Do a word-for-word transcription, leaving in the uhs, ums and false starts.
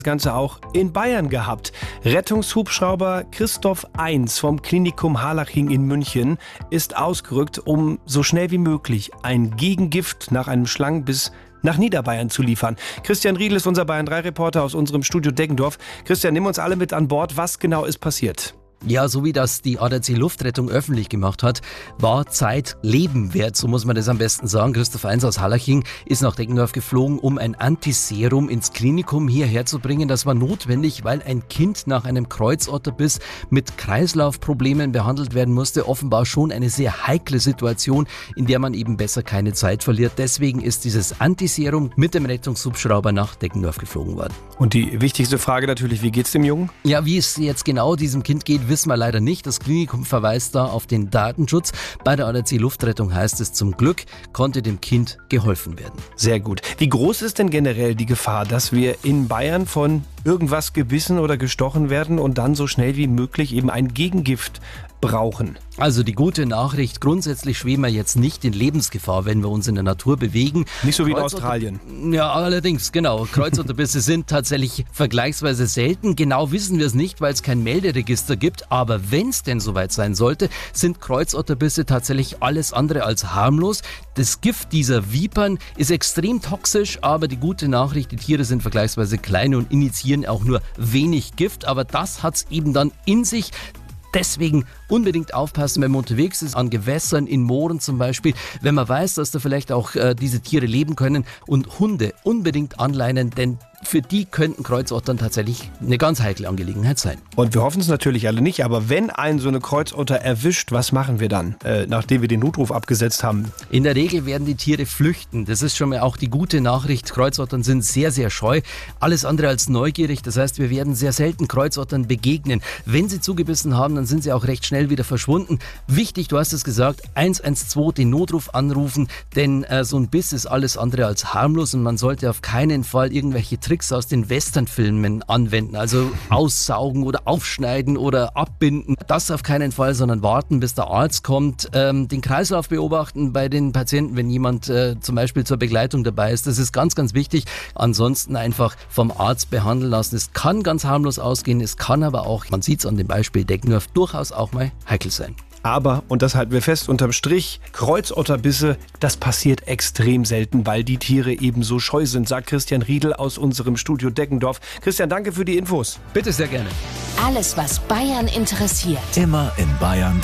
Das Ganze auch in Bayern gehabt. Rettungshubschrauber Christoph eins vom Klinikum Harlaching in München ist ausgerückt, um so schnell wie möglich ein Gegengift nach einem Schlangenbiss nach Niederbayern zu liefern. Christian Riedl ist unser Bayern drei Reporter aus unserem Studio Deggendorf. Christian, nimm uns alle mit an Bord. Was genau ist passiert? Ja, so wie das die A D A C Luftrettung öffentlich gemacht hat, war Zeit Leben wert, so muss man das am besten sagen. Christoph eins aus Harlaching ist nach Deggendorf geflogen, um ein Antiserum ins Klinikum hierher zu bringen. Das war notwendig, weil ein Kind nach einem Kreuzotterbiss mit Kreislaufproblemen behandelt werden musste. Offenbar schon eine sehr heikle Situation, in der man eben besser keine Zeit verliert. Deswegen ist dieses Antiserum mit dem Rettungshubschrauber nach Deggendorf geflogen worden. Und die wichtigste Frage natürlich, wie geht's dem Jungen? Ja, wie es jetzt genau diesem Kind geht, wissen wir leider nicht. Das Klinikum verweist da auf den Datenschutz. Bei der A D A C Luftrettung heißt es, zum Glück konnte dem Kind geholfen werden. Sehr gut. Wie groß ist denn generell die Gefahr, dass wir in Bayern von irgendwas gebissen oder gestochen werden und dann so schnell wie möglich eben ein Gegengift brauchen? Also die gute Nachricht, grundsätzlich schweben wir jetzt nicht in Lebensgefahr, wenn wir uns in der Natur bewegen. Nicht so wie in Kreuzotter- Australien. Ja, allerdings, genau. Kreuzotterbisse sind tatsächlich vergleichsweise selten. Genau wissen wir es nicht, weil es kein Melderegister gibt. Aber wenn es denn soweit sein sollte, sind Kreuzotterbisse tatsächlich alles andere als harmlos. Das Gift dieser Vipern ist extrem toxisch, aber die gute Nachricht, die Tiere sind vergleichsweise klein und initiieren auch nur wenig Gift. Aber das hat es eben dann in sich. Deswegen unbedingt aufpassen, wenn man unterwegs ist, an Gewässern, in Mooren zum Beispiel. Wenn man weiß, dass da vielleicht auch äh, diese Tiere leben können, und Hunde unbedingt anleinen, denn für die könnten Kreuzottern tatsächlich eine ganz heikle Angelegenheit sein. Und wir hoffen es natürlich alle nicht, aber wenn einen so eine Kreuzotter erwischt, was machen wir dann, äh, nachdem wir den Notruf abgesetzt haben? In der Regel werden die Tiere flüchten. Das ist schon mal auch die gute Nachricht. Kreuzottern sind sehr, sehr scheu. Alles andere als neugierig. Das heißt, wir werden sehr selten Kreuzottern begegnen. Wenn sie zugebissen haben, dann sind sie auch recht schnell wieder verschwunden. Wichtig, du hast es gesagt, eins eins zwei, den Notruf anrufen, denn äh, so ein Biss ist alles andere als harmlos und man sollte auf keinen Fall irgendwelche Tricks aus den Westernfilmen anwenden, also aussaugen oder aufschneiden oder abbinden. Das auf keinen Fall, sondern warten, bis der Arzt kommt. Ähm, den Kreislauf beobachten bei den Patienten, wenn jemand äh, zum Beispiel zur Begleitung dabei ist. Das ist ganz, ganz wichtig. Ansonsten einfach vom Arzt behandeln lassen. Es kann ganz harmlos ausgehen, es kann aber auch, man sieht es an dem Beispiel Deggendorf, durchaus auch mal heikel sein. Aber, und das halten wir fest, unterm Strich, Kreuzotterbisse, das passiert extrem selten, weil die Tiere eben so scheu sind, sagt Christian Riedl aus unserem Studio Deggendorf. Christian, danke für die Infos. Bitte sehr gerne. Alles, was Bayern interessiert. Immer in Bayern